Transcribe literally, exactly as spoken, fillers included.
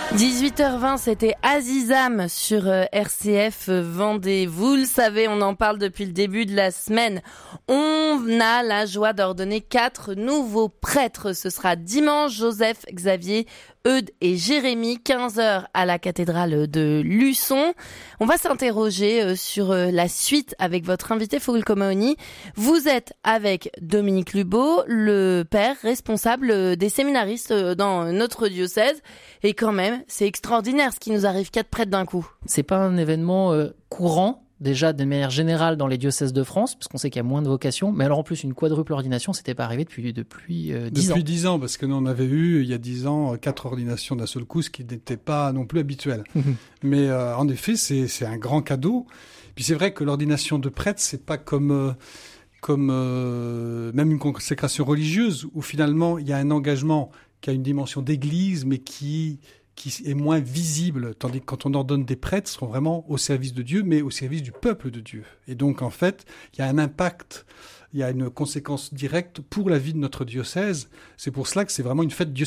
dix-huit heures vingt, c'était Azizam sur R C F Vendée. Vous le savez, on en parle depuis le début de la semaine. On a la joie d'ordonner quatre nouveaux prêtres. Ce sera dimanche, Joseph, Xavier, Eudes et Jérémie, quinze heures à la cathédrale de Luçon. On va s'interroger sur la suite avec votre invité Fogel Komaoni. Vous êtes avec Dominique Lubot, le père responsable des séminaristes dans notre diocèse. Et quand même, c'est extraordinaire ce qui nous arrive, quatre prêtres d'un coup. C'est pas un événement euh, courant, déjà de manière générale dans les diocèses de France, parce qu'on sait qu'il y a moins de vocations. Mais alors en plus, une quadruple ordination, c'était pas arrivé depuis depuis euh, dix ans. Depuis dix ans, parce que nous on avait eu il y a dix ans quatre ordinations d'un seul coup, ce qui n'était pas non plus habituel. Mais euh, en effet, c'est c'est un grand cadeau. Puis c'est vrai que l'ordination de prêtre, c'est pas comme euh, comme euh, même une consécration religieuse où finalement il y a un engagement qui a une dimension d'église, mais qui, qui est moins visible, tandis que quand on ordonne des prêtres, ils seront vraiment au service de Dieu, mais au service du peuple de Dieu. Et donc, en fait, il y a un impact, il y a une conséquence directe pour la vie de notre diocèse. C'est pour cela que c'est vraiment une fête diocésaine.